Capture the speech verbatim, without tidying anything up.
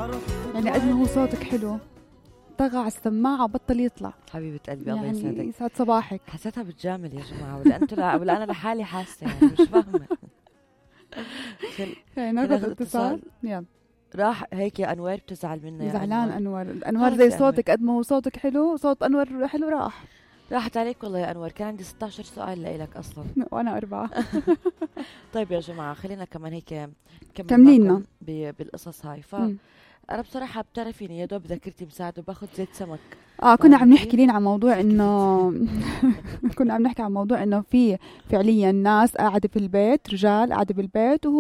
يعني قد ما هو صوتك حلو طغى على السماعة وبطل يطلع. حبيبة قلبي الله يعني يسعدك. يسعد صباحك. حسيتها بتجامل يا جماعة، ولا انتوا لا ولا انا لحالي حاسة، يعني مش فاهمة. خلينا ناخذ اتصال. يلا. راح هيك يا انوار بتزعل منا يا زعلان انوار. انور. انور زي صوتك قد ما هو صوتك حلو، صوت انور حلو راح. راحت عليك والله يا انور. كان عندي ستة عشر سؤال لإلك اصلا. وانا اربعة. طيب يا جماعة خلينا كمان هيك كملينا بالقصص هاي. ف انا بصراحة بتعرفيني يا دوب ذاكرتي مساعدة وباخذ زيت سمك. اه كنا عم نحكي لين عن موضوع انه كنا عم نحكي عن موضوع انه في فعليا ناس قاعدة في البيت، رجال قاعدة بالبيت وهو